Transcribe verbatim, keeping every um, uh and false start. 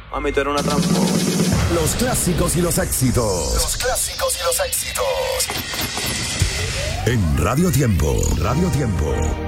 Mami, tú eres una trampa. Los clásicos y los éxitos. Los clásicos y los éxitos. En Radio Tiempo. Radio Tiempo.